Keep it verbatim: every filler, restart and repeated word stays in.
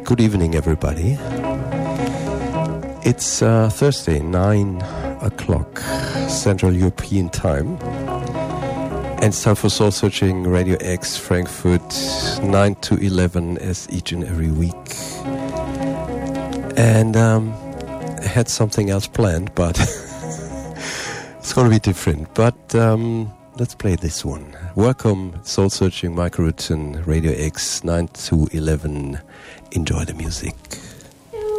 Good evening, everybody. It's uh, Thursday, nine o'clock Central European Time. And it's time for Soul Searching Radio X Frankfurt, nine to eleven as each and every week. And um, I had something else planned, but it's going to be different. But um, let's play this one. Welcome, Soul Searching, Michael Rutten, Radio X, nine to eleven. Enjoy the music.